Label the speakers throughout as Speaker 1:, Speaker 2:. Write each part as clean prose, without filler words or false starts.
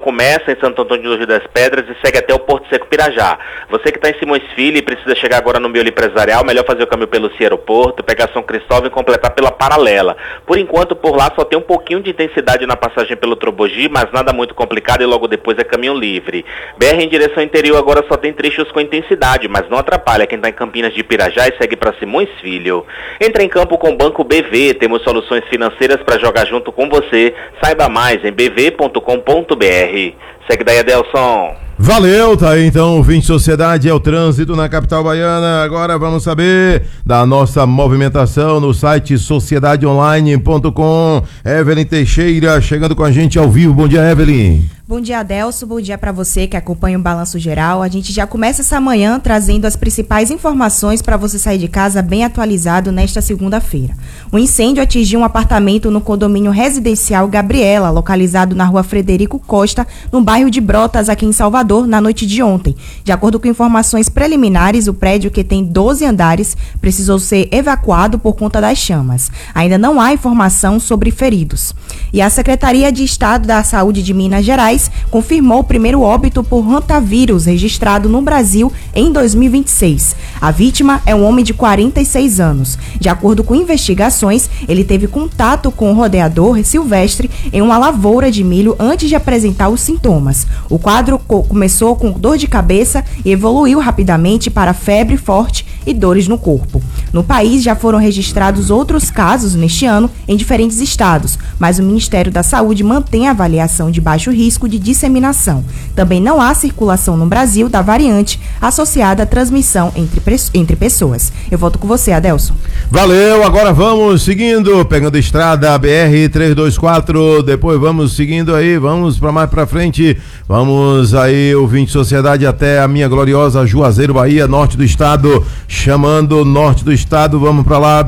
Speaker 1: começa em Santo Antônio do Rio das Pedras e segue até o Porto Seco Pirajá. Você que está em Simões Filho e precisa chegar agora no miolo empresarial, melhor fazer o caminho pelo Aeroporto, pegar São Cristóvão e completar pela Paralela. Por enquanto, por lá só tem um pouquinho de intensidade na passagem pelo Trobogi, mas nada muito complicado e logo depois é caminho livre. BR em direção interior agora só tem trechos com intensidade, mas não atrapalha quem está em Campinas de Pirajá e segue para Simões Filho. Entra em campo com o Banco BV, temos soluções financeiras para jogar junto com você. Saiba mais em bv.com.br. Segue daí, Adelson.
Speaker 2: Valeu, tá aí então, ouvinte Sociedade, é o trânsito na capital baiana. Agora vamos saber da nossa movimentação no site sociedadeonline.com. Evelyn Teixeira chegando com a gente ao vivo. Bom dia, Evelyn.
Speaker 3: Bom dia, Adelson. Bom dia para você que acompanha o Balanço Geral. A gente já começa essa manhã trazendo as principais informações para você sair de casa bem atualizado nesta segunda-feira. O incêndio atingiu um apartamento no condomínio residencial Gabriela, localizado na rua Frederico Costa, no bairro de Brotas, aqui em Salvador, na noite de ontem. De acordo com informações preliminares, o prédio, que tem 12 andares, precisou ser evacuado por conta das chamas. Ainda não há informação sobre feridos. E a Secretaria de Estado da Saúde de Minas Gerais confirmou o primeiro óbito por rotavírus registrado no Brasil em 2026. A vítima é um homem de 46 anos. De acordo com investigações, ele teve contato com o rodeador silvestre em uma lavoura de milho antes de apresentar os sintomas. O quadro começou com dor de cabeça e evoluiu rapidamente para febre forte e dores no corpo. No país já foram registrados outros casos neste ano em diferentes estados, mas o Ministério da Saúde mantém a avaliação de baixo risco de disseminação. Também não há circulação no Brasil da variante associada à transmissão entre pessoas. Eu volto com você, Adelson.
Speaker 2: Valeu, agora vamos seguindo, pegando a estrada BR-324, depois vamos seguindo aí, vamos para mais para frente, vamos aí, ouvinte Sociedade, até a minha gloriosa Juazeiro, Bahia, norte do estado, chamando norte do estado, vamos para lá,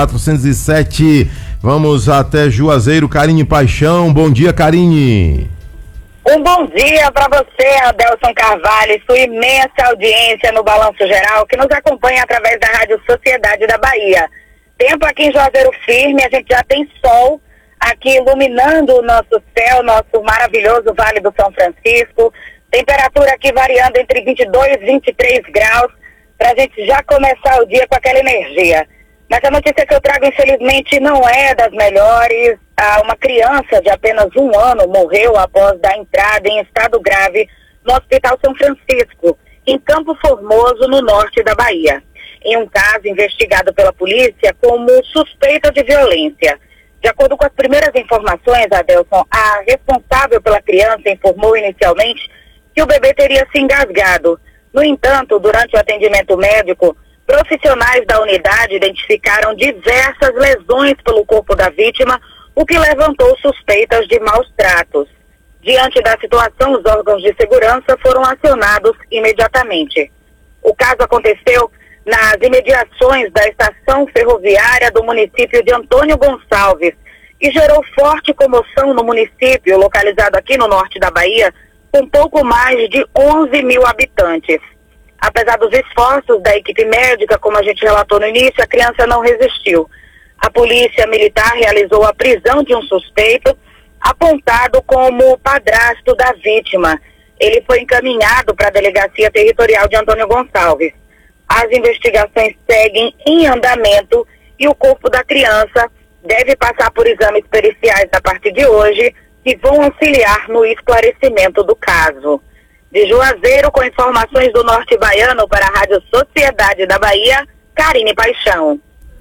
Speaker 2: BR-407, vamos até Juazeiro. Karine Paixão, bom dia, Karine.
Speaker 4: Um bom dia para você, Adelson Carvalho, e sua imensa audiência no Balanço Geral, que nos acompanha através da Rádio Sociedade da Bahia. Tempo aqui em Juazeiro firme, a gente já tem sol aqui iluminando o nosso céu, nosso maravilhoso Vale do São Francisco. Temperatura aqui variando entre 22 e 23 graus, para a gente já começar o dia com aquela energia. Mas a notícia que eu trago, infelizmente, não é das melhores. Uma criança de apenas 1 ano morreu após dar entrada em estado grave no Hospital São Francisco, em Campo Formoso, no norte da Bahia, em um caso investigado pela polícia como suspeita de violência. De acordo com as primeiras informações, Adelson, a responsável pela criança informou inicialmente que o bebê teria se engasgado. No entanto, durante o atendimento médico, profissionais da unidade identificaram diversas lesões pelo corpo da vítima, o que levantou suspeitas de maus tratos. Diante da situação, os órgãos de segurança foram acionados imediatamente. O caso aconteceu nas imediações da estação ferroviária do município de Antônio Gonçalves e gerou forte comoção no município, localizado aqui no norte da Bahia, com pouco mais de 11 mil habitantes. Apesar dos esforços da equipe médica, como a gente relatou no início, a criança não resistiu. A polícia militar realizou a prisão de um suspeito, apontado como padrasto da vítima. Ele foi encaminhado para a Delegacia Territorial de Antônio Gonçalves. As investigações seguem em andamento e o corpo da criança deve passar por exames periciais a partir de hoje, que vão auxiliar no esclarecimento do caso. De Juazeiro, com informações do norte baiano para a Rádio Sociedade da Bahia, Karine Paixão.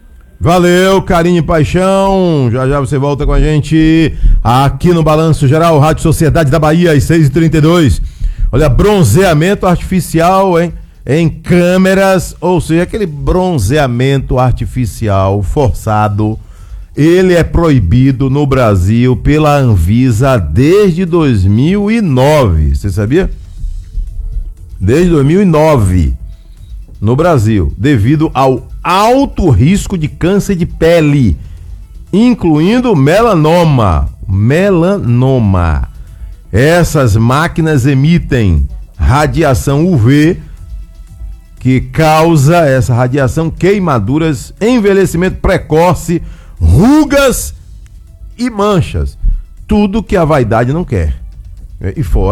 Speaker 2: Valeu, Karine Paixão. Já já você volta com a gente aqui no Balanço Geral, Rádio Sociedade da Bahia, às 6h32. Olha, bronzeamento artificial, hein? Em câmeras, ou seja, aquele bronzeamento artificial forçado, ele é proibido no Brasil pela Anvisa desde 2009. Você sabia? Desde 2009. No Brasil, devido ao alto risco de câncer de pele, incluindo melanoma. Essas máquinas emitem radiação UV, que causa essa radiação queimaduras, envelhecimento precoce, rugas e manchas. Tudo que a vaidade não quer. E fora